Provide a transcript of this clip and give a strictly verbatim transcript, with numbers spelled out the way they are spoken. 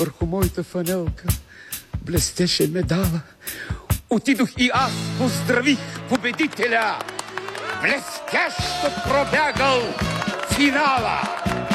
Върху моята фанелка блестеше медала. Отидох и аз поздравих победителя. Блестящо пробягал финала.